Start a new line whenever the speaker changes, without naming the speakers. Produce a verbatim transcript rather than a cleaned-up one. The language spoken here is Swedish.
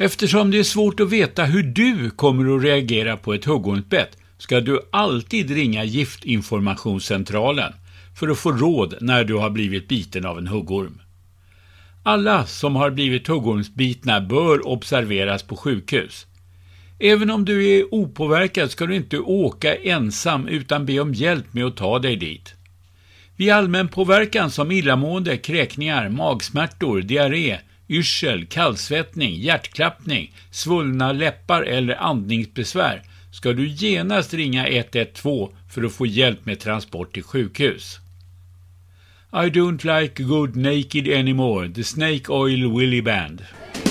Eftersom det är svårt att veta hur du kommer att reagera på ett huggormsbett ska du alltid ringa Giftinformationscentralen för att få råd när du har blivit biten av en huggorm. Alla som har blivit huggormsbitna bör observeras på sjukhus. Även om du är opåverkad ska du inte åka ensam utan be om hjälp med att ta dig dit. Vid allmän påverkan som illamående, kräkningar, magsmärtor, diarré, yrsel, kallsvettning, hjärtklappning, svullna läppar eller andningsbesvär ska du genast ringa ett ett två för att få hjälp med transport till sjukhus. I don't like good naked anymore, the Snake Oil Willy Band.